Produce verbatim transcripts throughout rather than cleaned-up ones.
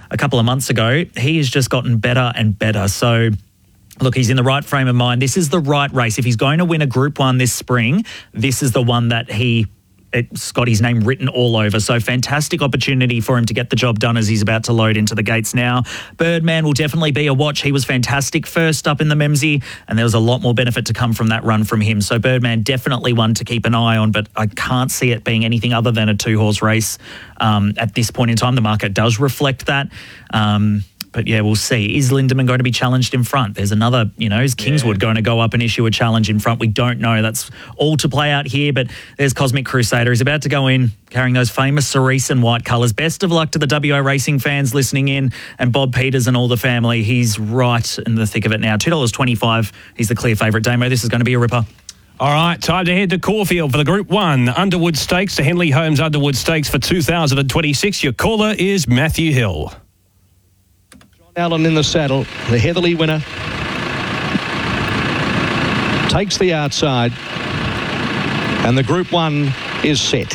a couple of months ago. He has just gotten better and better. So, look, he's in the right frame of mind. This is the right race. If he's going to win a Group One this spring, this is the one that he... it's got his name written all over. So fantastic opportunity for him to get the job done as he's about to load into the gates now. Birdman will definitely be a watch. He was fantastic first up in the Memsie, and there was a lot more benefit to come from that run from him. So Birdman definitely one to keep an eye on, but I can't see it being anything other than a two-horse race um, at this point in time. The market does reflect that. Um But, yeah, we'll see. Is Lindemann going to be challenged in front? There's another, you know, is Kingswood yeah. going to go up and issue a challenge in front? We don't know. That's all to play out here, but there's Cosmic Crusader. He's about to go in carrying those famous cerise and white colours. Best of luck to the W A Racing fans listening in, and Bob Peters and all the family. He's right in the thick of it now. two dollars twenty-five. He's the clear favourite. Damo, this is going to be a ripper. All right, time to head to Caulfield for the Group one Underwood Stakes, the Henley Holmes Underwood Stakes for two thousand twenty-six. Your caller is Matthew Hill. Allen in the saddle, the Heatherly winner, takes the outside, and the Group One is set.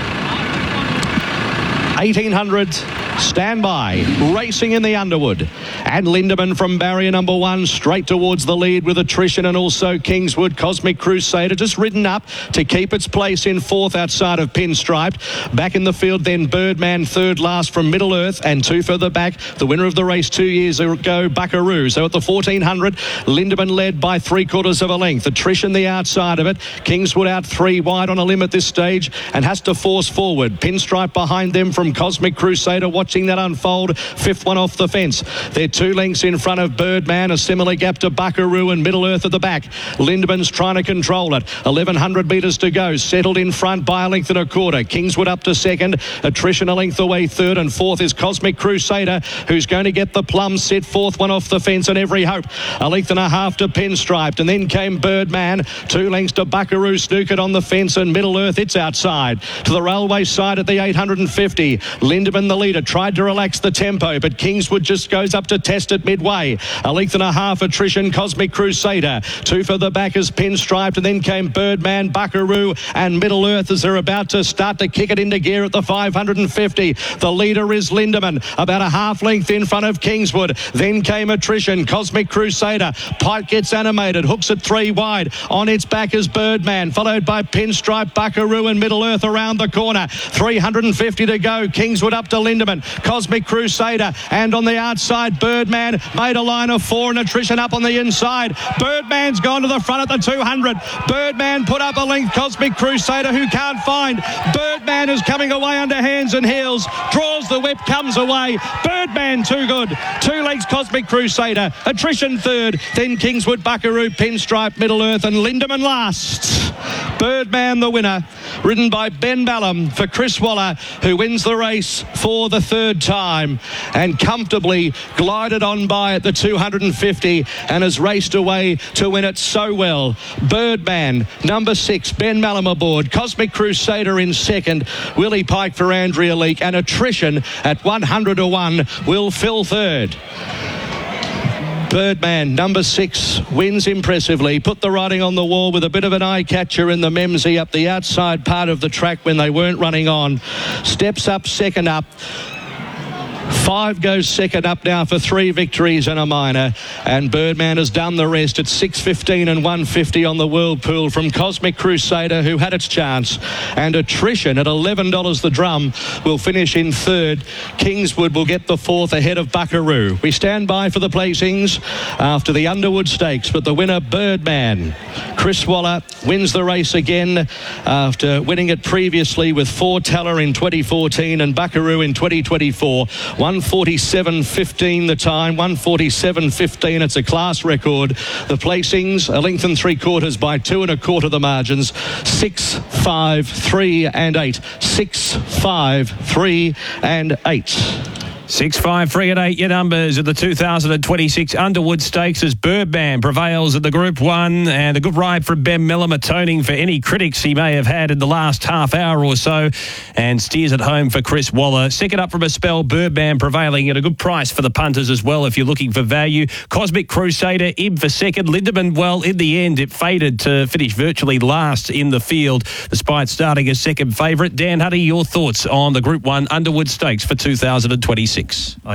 eighteen hundred, stand by, racing in the Underwood, and Lindemann from barrier number one straight towards the lead with attrition, and also Kingswood. Cosmic Crusader just ridden up to keep its place in fourth outside of Pinstriped. Back in the field then Birdman third last from Middle Earth, and two further back the winner of the race two years ago, Buckaroo. So at the fourteen hundred, Lindemann led by three quarters of a length. Attrition the outside of it. Kingswood out three wide on a limb at this stage and has to force forward. Pinstripe behind them from Cosmic Crusader, watching that unfold. Fifth one off the fence. They're two lengths in front of Birdman, a similar gap to Buckaroo and Middle Earth at the back. Lindemann's trying to control it. eleven hundred metres to go. Settled in front by a length and a quarter. Kingswood up to second. Attrition a length away third, and fourth is Cosmic Crusader, who's going to get the plum set. Fourth one off the fence, and every hope. A length and a half to Pinstriped, and then came Birdman. Two lengths to Buckaroo, snookered on the fence, and Middle Earth, it's outside. To the railway side at the eight hundred fifty. Lindemann, the leader, tried to relax the tempo, but Kingswood just goes up to test it midway. A length and a half attrition, Cosmic Crusader. Two further back is Pinstriped, and then came Birdman, Buckaroo, and Middle Earth as they're about to start to kick it into gear at the five hundred fifty. The leader is Lindemann, about a half length in front of Kingswood. Then came attrition, Cosmic Crusader. Pike gets animated, hooks it three wide. On its back is Birdman, followed by Pinstripe, Buckaroo, and Middle Earth around the corner. three hundred fifty to go. Kingswood up to Lindemann. Cosmic Crusader, and on the outside Birdman made a line of four, and attrition up on the inside. Birdman's gone to the front at the two hundred. Birdman put up a length. Cosmic Crusader, who can't find. Birdman is coming away under hands and heels, draws the whip, comes away. Birdman too good. Two legs Cosmic Crusader. Attrition third, then Kingswood, Buckaroo, Pinstripe, Middle Earth, and Lindemann last. Birdman the winner, ridden by Ben Ballum for Chris Waller, who wins the race for the third time and comfortably glided on by at the two hundred fifty and has raced away to win it so well. Birdman, number six, Ben Ballum aboard. Cosmic Crusader in second. Willie Pike for Andrea Leake, and attrition at one hundred to one will fill third. Birdman, number six, wins impressively. Put the writing on the wall with a bit of an eye catcher in the Memsie up the outside part of the track when they weren't running on. Steps up, second up. Five goes second up now for three victories and a minor, and Birdman has done the rest at six fifteen and one fifty on the Whirlpool from Cosmic Crusader, who had its chance, and attrition at eleven dollars the drum will finish in third. Kingswood will get the fourth ahead of Buckaroo. We stand by for the placings after the Underwood Stakes, but the winner, Birdman. Chris Waller wins the race again after winning it previously with Four Teller in twenty fourteen and Buckaroo in twenty twenty-four. one forty-seven fifteen the time, one forty-seven fifteen. It's a class record. The placings, a length and three quarters by two and a quarter the margins. Six, five, three, and eight. Six, five, three, and eight. Six, five, three and eight, your numbers at the two thousand twenty-six Underwood Stakes as Birdman prevails at the Group one, and a good ride from Ben Ballum, atoning for any critics he may have had in the last half hour or so, and steers it home for Chris Waller. Second up from a spell, Birdman prevailing at a good price for the punters as well if you're looking for value. Cosmic Crusader in for second. Lindemann, well, in the end it faded to finish virtually last in the field despite starting as second favourite. Dan Huddy, your thoughts on the Group one Underwood Stakes for two thousand twenty-six?